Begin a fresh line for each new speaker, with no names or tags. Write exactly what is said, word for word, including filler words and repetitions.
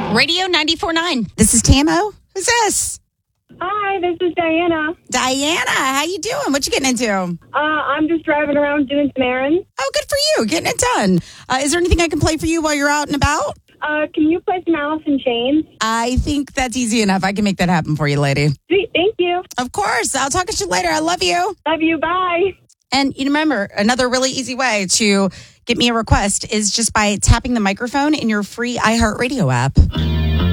Radio ninety-four point nine. This is Tamo. Who's this?
Hi, this is Diana.
Diana, how you doing? What you getting into?
Uh, I'm just driving around doing some errands.
Oh, good for you. Getting it done. Uh, is there anything I can play for you while you're out and about?
Uh, can you play some Alice in Chains?
I think that's easy enough. I can make that happen for you, lady.
Sweet, thank you.
Of course. I'll talk to you later. I love you.
Love you, bye.
And you remember, another really easy way to get me a request is just by tapping the microphone in your free iHeartRadio app.